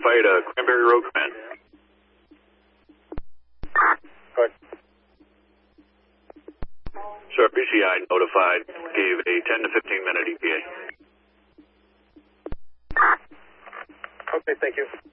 notified Cranberry Road Command. Good. Sir, BCI notified, gave a 10 to 15 minute ETA. Okay, thank you.